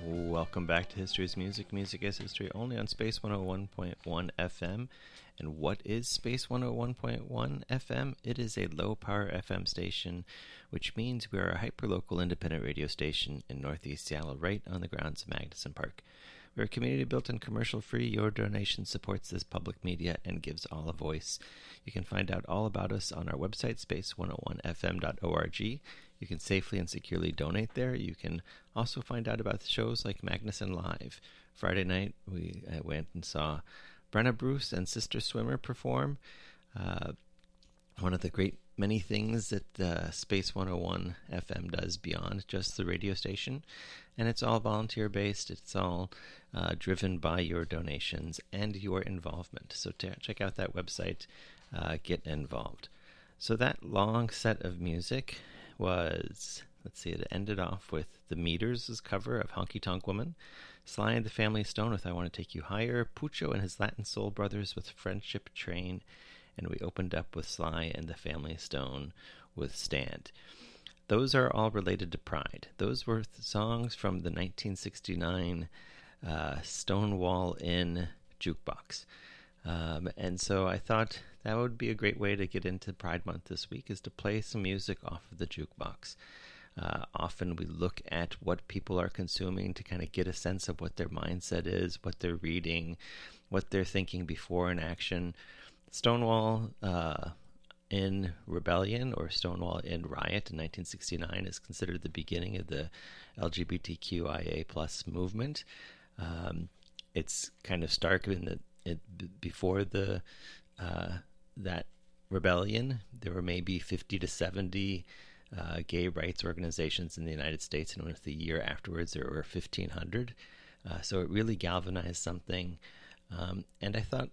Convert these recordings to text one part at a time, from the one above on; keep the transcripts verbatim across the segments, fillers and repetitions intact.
Welcome back to History is Music. Music is History, only on Space one oh one point one F M. And what is Space one oh one point one F M? It is a low-power F M station, which means we are a hyperlocal independent radio station in Northeast Seattle, right on the grounds of Magnuson Park. We're a community built and commercial-free. Your donation supports this public media and gives all a voice. You can find out all about us on our website, space one oh one f m dot org. You can safely and securely donate there. You can also find out about shows like Magnuson Live. Friday night, we uh, went and saw Brenna Bruce and Sister Swimmer perform. Uh, one of the great many things that uh, Space one oh one F M does beyond just the radio station. And it's all volunteer-based. It's all uh, driven by your donations and your involvement. So t- check out that website. Uh, get involved. So that long set of music was, let's see, it ended off with The Meters' cover of Honky Tonk Woman, Sly and the Family Stone with I Want to Take You Higher, Pucho and his Latin Soul Brothers with Friendship Train, and we opened up with Sly and the Family Stone with Stand. Those are all related to Pride. Those were th- songs from the nineteen sixty-nine uh, Stonewall Inn jukebox. Um, and so I thought that would be a great way to get into Pride Month this week, is to play some music off of the jukebox. Uh, often we look at what people are consuming to kind of get a sense of what their mindset is, what they're reading, what they're thinking before an action. Stonewall uh, in Rebellion, or Stonewall in Riot in nineteen sixty-nine, is considered the beginning of the L G B T Q I A plus movement. Um, it's kind of stark in that it, before the uh, that rebellion, there were maybe fifty to seventy uh, gay rights organizations in the United States, and with the year afterwards, there were fifteen hundred. Uh, so it really galvanized something. Um, and I thought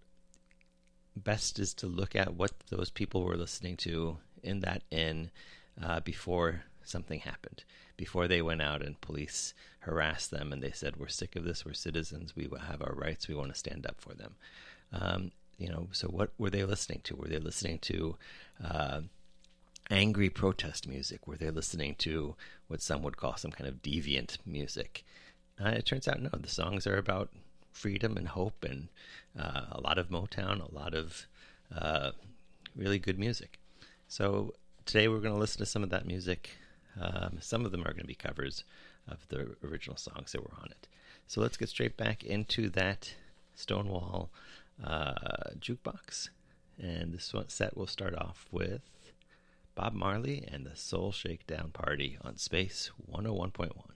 best is to look at what those people were listening to in that inn uh, before something happened, before they went out and police harassed them and they said, we're sick of this, we're citizens, we have our rights, we want to stand up for them. Um, you know, so what were they listening to? Were they listening to uh, angry protest music? Were they listening to what some would call some kind of deviant music? Uh, it turns out, no, the songs are about freedom and hope, and uh, a lot of Motown, a lot of uh, really good music. So today we're going to listen to some of that music. Um, some of them are going to be covers of the original songs that were on it. So let's get straight back into that Stonewall uh, jukebox. And this one set will start off with Bob Marley and the Soul Shakedown Party on Space one oh one point one.